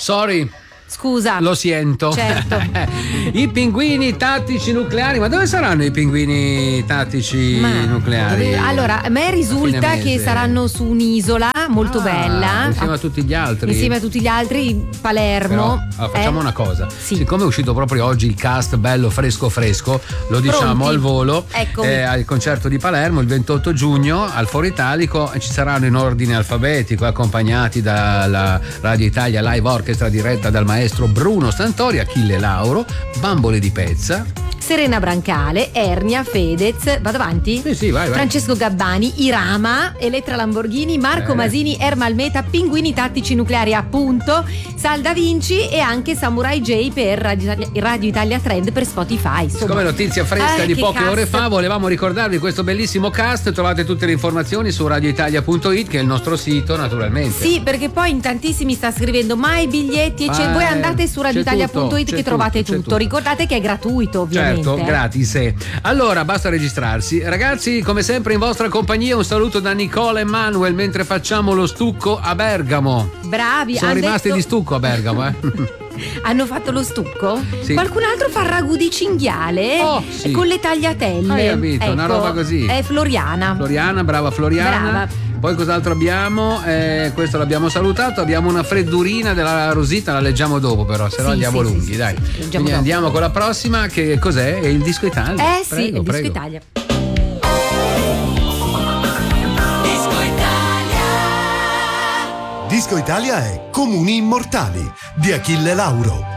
Sorry. Scusa. Lo sento. Certo. I pinguini tattici nucleari, ma dove saranno i pinguini tattici nucleari? Allora, a me risulta che saranno su un'isola molto bella. Insieme a tutti gli altri. Insieme a tutti gli altri, Palermo. Però, facciamo una cosa. Sì. Siccome è uscito proprio oggi il cast bello fresco, lo diciamo Pronti? al volo. Al concerto di Palermo il 28 giugno al Foro Italico ci saranno in ordine alfabetico, accompagnati dalla Radio Italia Live Orchestra diretta dal maestro Bruno Stantori, Achille Lauro, Bambole di Pezza, Serena Brancale, Ernia, Fedez, vado avanti? Sì, vai. Francesco Gabbani, Irama, Elettra Lamborghini, Marco Masini, Ermalmeta, Pinguini Tattici Nucleari appunto, Salda Vinci e anche Samurai J per Radio Italia Trend per Spotify. Come notizia fresca di poche ore fa, volevamo ricordarvi questo bellissimo cast. Trovate tutte le informazioni su radioitalia.it, che è il nostro sito, naturalmente. Sì, perché poi in tantissimi sta scrivendo ma i biglietti, voi andate su radioitalia.it che trovate tutto. Ricordate che è gratuito, ovviamente. Certo, gratis. Allora, basta registrarsi. Ragazzi, come sempre in vostra compagnia un saluto da Nicola e Manuel mentre facciamo lo stucco a Bergamo. Bravi. Sono rimasti di stucco a Bergamo, Hanno fatto lo stucco? Sì. Qualcun altro fa ragù di cinghiale sì. con le tagliatelle. Hai capito, una roba così. È Floriana. Brava Floriana. Brava. Poi cos'altro abbiamo? Questo l'abbiamo salutato. Abbiamo una freddurina della Rosita, la leggiamo dopo però, se no andiamo lunghi, sì, dai. Sì, quindi andiamo con la prossima, che cos'è? È il Disco Italia. Prego, il Disco Italia. Disco Italia è Comuni Immortali di Achille Lauro.